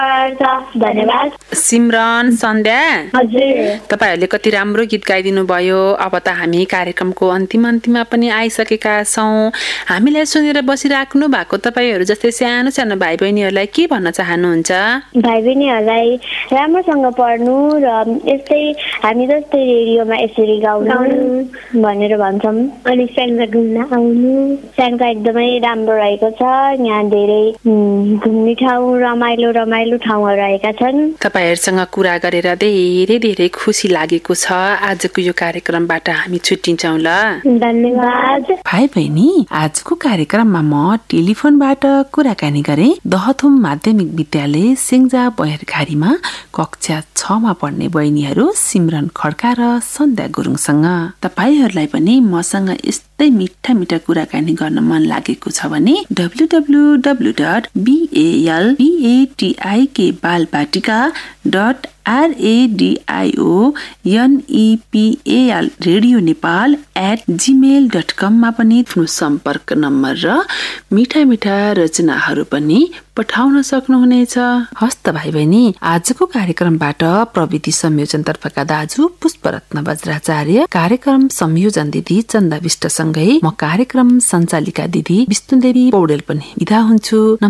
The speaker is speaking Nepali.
धन्यवाद। सिमरन, सन्ध्या, हजुर तपाईहरुले कति राम्रो गीत गाइदिनु भयो। अब त हामी कार्यक्रमको अन्तिममा पनि आइसकेका छौं। हामीलाई सुनेर बसिराख्नु भएको तपाईहरु जस्तै सानो सानो भाइ बहिनीहरुलाई के भन्न चाहनुहुन्छ? भाइ बहिनीहरुलाई राम्रोसँग पढ्नु र यस्तै हामी जस्तै रेडियोमा यसरी गाउनु भनेर भन्छौं। अनि स्याङ्जा घुम्न आउनु। स्याङ्जा एकदमै राम्रो रहेको छ। यहाँ धेरै घुम्ने ठाउँ रमाइलो ठाउँहरू रहेका छन्। तपाईहरुसँग कुरा गरेर धेरै धेरै खुसी लागेको छ। आजको यो कार्यक्रमबाट हामी छुट्टिन्छौं ल। धन्यवाद। भाइ बहिनी, आजको कार्यक्रममा म टेलिफोनबाट कुराकानी गरे दहथुम माध्यमिक विद्यालय सिङ्जा बहेरघारीमा कक्षा 6 मा पढ्ने बहिनीहरू सिमरन खड्का र सन्ध्या गुरुङसँग। तपाईहरुलाई पनि मसँग यस्तै मिठा कुराकानी गर्न मन लागेको छ भने www.balbatika.radionepal@gmail.com मा पनि आफ्नो सम्पर्क नम्बर र मिठा रचनाहरू पनि पठाउन सक्नुहुनेछ। हस्त भाइ बहिनी, आजको कार्यक्रमबाट प्रविधि संयोजनतर्फका दाजु पुष्परत्न वज्राचार्य, कार्यक्रम संयोजन दिदी चन्दा विष्टसँगै म कार्यक्रम सञ्चालिका दिदी विष्णुदेवी पौडेल पनि बिदा हुन्छु।